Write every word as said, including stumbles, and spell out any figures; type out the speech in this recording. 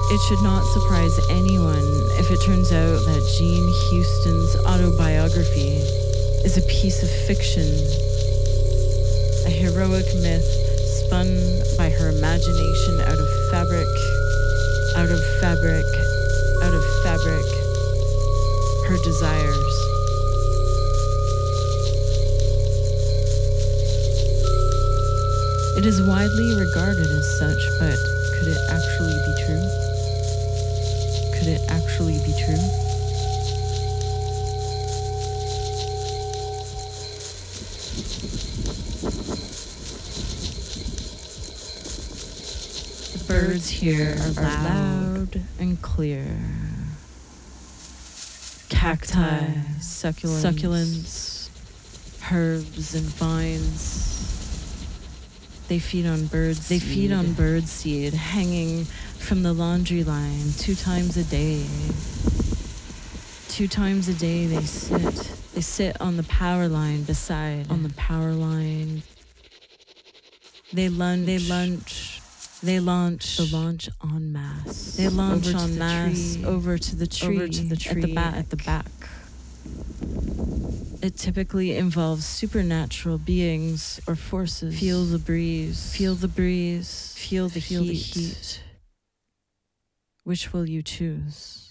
It should not surprise anyone if it turns out that Jean Houston's autobiography is a piece of fiction, a heroic myth spun by her imagination out of fabric, out of fabric, out of fabric, her desires. It is widely regarded as such, but could it actually be true? Could it actually be true? The birds here are loud and clear. Cacti, succulents, succulents, herbs and vines. They feed on bird They seed. feed on bird seed hanging from the laundry line two times a day. Two times a day they sit. They sit on the power line beside. On the power line. They lunch. They lunch. They launch. The launch en masse. They launch en masse over to the tree. Over to the tree. At the back. At the back. It typically involves supernatural beings or forces. Feel the breeze. Feel the breeze. Feel the, feel heat. the heat. Which will you choose?